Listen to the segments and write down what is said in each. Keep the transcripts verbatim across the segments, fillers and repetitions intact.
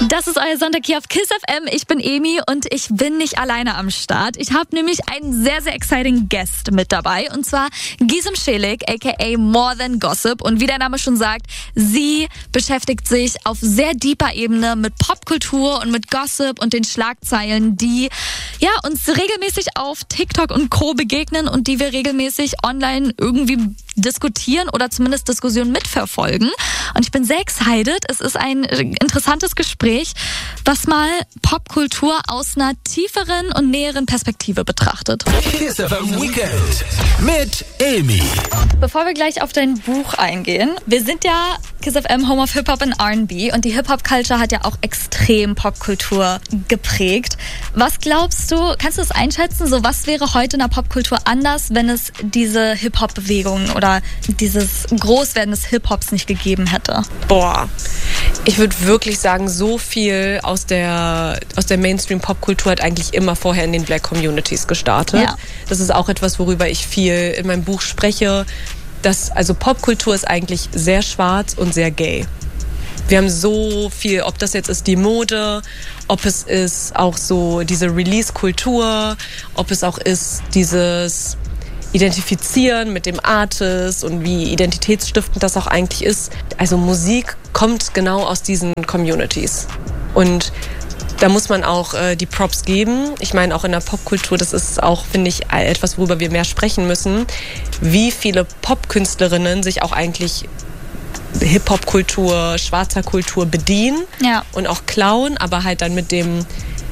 Das ist euer Sonntag hier auf KISS F M. Ich bin Emi und ich bin nicht alleine am Start. Ich habe nämlich einen sehr, sehr exciting Guest mit dabei. Und zwar Gizem Çelik, aka More Than Gossip. Und wie der Name schon sagt, sie beschäftigt sich auf sehr deeper Ebene mit Popkultur und mit Gossip und den Schlagzeilen, die ja uns regelmäßig auf TikTok und Co. begegnen und die wir regelmäßig online irgendwie diskutieren oder zumindest Diskussionen mitverfolgen. Und ich bin sehr excited. Es ist ein interessantes Gespräch, was mal Popkultur aus einer tieferen und näheren Perspektive betrachtet. KISS F M Weekend mit Emi. Bevor wir gleich auf dein Buch eingehen, wir sind ja KISS F M Home of Hip-Hop und R and B und die Hip-Hop-Culture hat ja auch extrem Popkultur geprägt. Was glaubst du, kannst du es einschätzen, so was wäre heute in der Popkultur anders, wenn es diese Hip-Hop-Bewegung oder dieses Großwerden des Hip-Hops nicht gegeben hätte? Boah, ich würde wirklich sagen, so viel aus der, aus der Mainstream-Popkultur hat eigentlich immer vorher in den Black Communities gestartet. Ja. Das ist auch etwas, worüber ich viel in meinem Buch spreche. Das, also Popkultur ist eigentlich sehr schwarz und sehr gay. Wir haben so viel, ob das jetzt ist die Mode, ob es ist auch so diese Release-Kultur, ob es auch ist dieses Identifizieren mit dem Artist und wie identitätsstiftend das auch eigentlich ist. Also Musik kommt genau aus diesen Communities. Und da muss man auch äh, die Props geben. Ich meine, auch in der Popkultur, das ist auch, finde ich, etwas, worüber wir mehr sprechen müssen, wie viele Popkünstlerinnen sich auch eigentlich Hip-Hop-Kultur, schwarzer Kultur bedienen Ja. und auch klauen, aber halt dann mit dem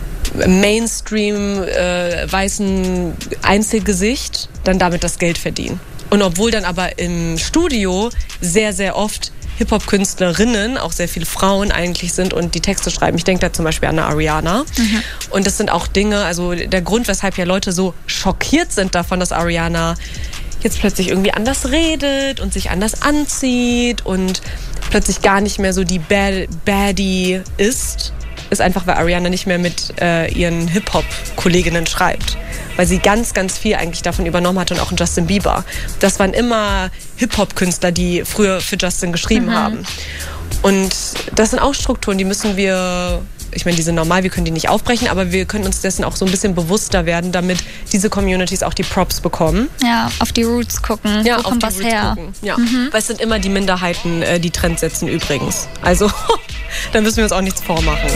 Mainstream äh, weißen Einzelgesicht dann damit das Geld verdienen. Und obwohl dann aber im Studio sehr, sehr oft Hip-Hop-Künstlerinnen, auch sehr viele Frauen eigentlich sind und die Texte schreiben. Ich denke da zum Beispiel an eine Ariana. Mhm. Und das sind auch Dinge, also der Grund, weshalb ja Leute so schockiert sind davon, dass Ariana jetzt plötzlich irgendwie anders redet und sich anders anzieht und plötzlich gar nicht mehr so die Bad Baddie ist, ist einfach, weil Ariana nicht mehr mit äh, ihren Hip-Hop-Kolleginnen schreibt. Weil sie ganz, ganz viel eigentlich davon übernommen hat und auch in Justin Bieber. Das waren immer Hip-Hop-Künstler, die früher für Justin geschrieben mhm. haben. Und das sind auch Strukturen, die müssen wir, ich meine, die sind normal, wir können die nicht aufbrechen, aber wir können uns dessen auch so ein bisschen bewusster werden, damit diese Communities auch die Props bekommen. Ja, auf die Roots gucken. Ja, Wo auf kommt die was Roots her? gucken. Ja. Mhm. Weil es sind immer die Minderheiten, äh, die Trends setzen übrigens. Also, da müssen wir uns auch nichts vormachen.